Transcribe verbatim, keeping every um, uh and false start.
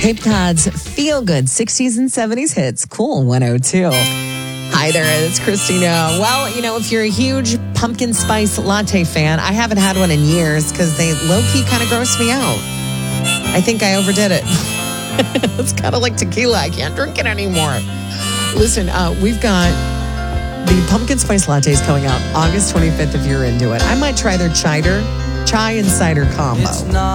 Cape Cod's Feel Good sixties and seventies hits. Cool one oh two. Hi there, it's Christina. Well, you know, if you're a huge pumpkin spice latte fan, I haven't had one in years because they low-key kind of gross me out. I think I overdid it. It's kind of like tequila. I can't drink it anymore. Listen, uh, we've got the pumpkin spice lattes coming out August twenty-fifth if you're into it. I might try their cider, chai and cider combo.